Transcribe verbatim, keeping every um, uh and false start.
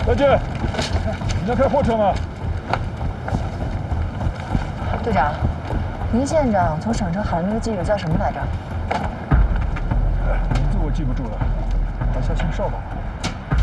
大姐，你要开货车吗？ 队长，林县长从省城喊的那个记者叫什么来着？ 名字我记不住了，好像姓邵吧。